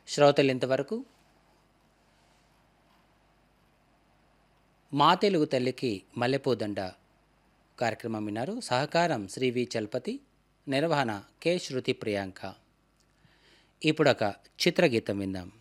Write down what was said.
శ్రోతలు ఇంతవరకు మా తెలుగు తల్లికి మల్లెపూదండ కార్యక్రమం విన్నారు. సహకారం శ్రీ వి చలపతి, నిర్వహణ కె శృతి ప్రియాంక. ఇప్పుడొక చిత్రగీతం విందాం.